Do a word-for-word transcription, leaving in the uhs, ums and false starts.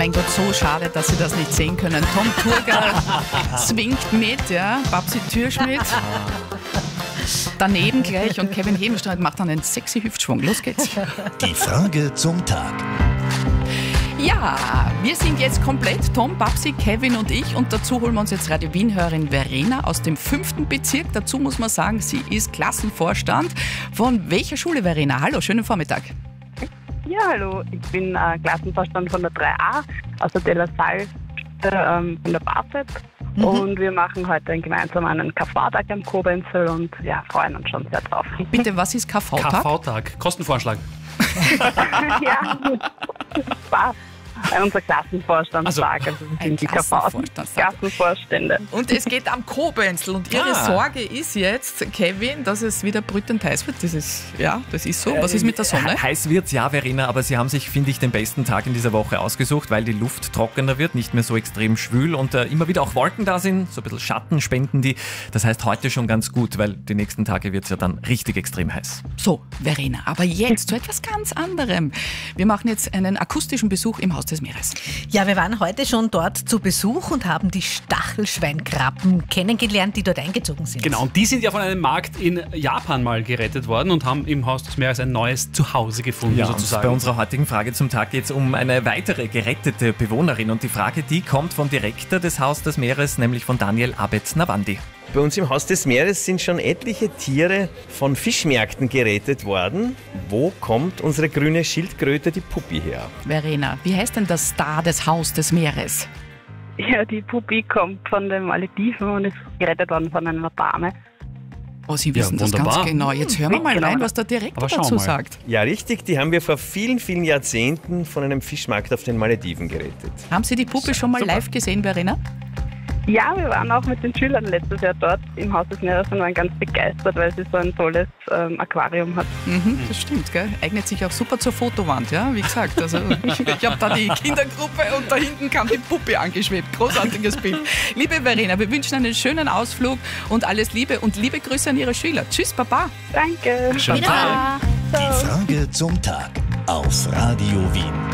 Mein Gott, so schade, dass Sie das nicht sehen können. Tom Turger swingt mit, ja, Babsi Türschmidt daneben gleich und Kevin Hebenstreit macht dann einen sexy Hüftschwung. Los geht's. Die Frage zum Tag. Ja, wir sind jetzt komplett, Tom, Babsi, Kevin und ich, und dazu holen wir uns jetzt Radio Wien-Hörerin Verena aus dem fünften Bezirk. Dazu muss man sagen, sie ist Klassenvorstand. Von welcher Schule, Verena? Hallo, schönen Vormittag. Ja, hallo, ich bin äh, Klassenvorstand von der drei a, aus der De La Salle, äh, von der BAföG. Mhm. Und wir machen heute einen gemeinsamen K V-Tag am Kobenzl und ja, freuen uns schon sehr drauf. Bitte, was ist K V-Tag? K V-Tag, Kostenvoranschlag. Ja, Spaß. Unser Klassenvorstandstag, also wir sind die K V-Klassenvorstände. Und es geht am Kobenzl und Ihre ah. Sorge ist jetzt, Kevin, dass es wieder brütend heiß wird. Das ist, ja, das ist so. Was ist mit der Sonne? Heiß wird's, ja, Verena, aber Sie haben sich, finde ich, den besten Tag in dieser Woche ausgesucht, weil die Luft trockener wird, nicht mehr so extrem schwül und äh, immer wieder auch Wolken da sind, so ein bisschen Schatten spenden die. Das heißt heute schon ganz gut, weil die nächsten Tage wird es ja dann richtig extrem heiß. So, Verena, aber jetzt zu etwas ganz anderem. Wir machen jetzt einen akustischen Besuch im Haus des Meeres. Ja, wir waren heute schon dort zu Besuch und haben die Stachelschweinkrabben kennengelernt, die dort eingezogen sind. Genau, und die sind ja von einem Markt in Japan mal gerettet worden und haben im Haus des Meeres ein neues Zuhause gefunden, ja, sozusagen. Bei unserer heutigen Frage zum Tag geht es um eine weitere gerettete Bewohnerin und die Frage, die kommt vom Direktor des Haus des Meeres, nämlich von Daniel Abetz-Navandi. Bei uns im Haus des Meeres sind schon etliche Tiere von Fischmärkten gerettet worden. Wo kommt unsere grüne Schildkröte, die Puppi, her? Verena, wie heißt denn der Star des Haus des Meeres? Ja, die Puppi kommt von den Malediven und ist gerettet worden von einer Dame. Oh, Sie wissen ja, das ganz genau. Jetzt hören wir mal rein, was der Direktor dazu sagt. Ja, richtig. Die haben wir vor vielen, vielen Jahrzehnten von einem Fischmarkt auf den Malediven gerettet. Haben Sie die Puppe schon mal Super. live gesehen, Verena? Ja, wir waren auch mit den Schülern letztes Jahr dort im Haus des Meeres und waren ganz begeistert, weil sie so ein tolles ähm, Aquarium hat. Mhm, das stimmt, gell? Eignet sich auch super zur Fotowand, ja, wie gesagt. Also ich, ich habe da die Kindergruppe und da hinten kam die Puppe angeschwebt. Großartiges Bild. Liebe Verena, wir wünschen einen schönen Ausflug und alles Liebe und liebe Grüße an Ihre Schüler. Tschüss, Baba. Danke. Schönen Tag. Die Frage zum Tag auf Radio Wien.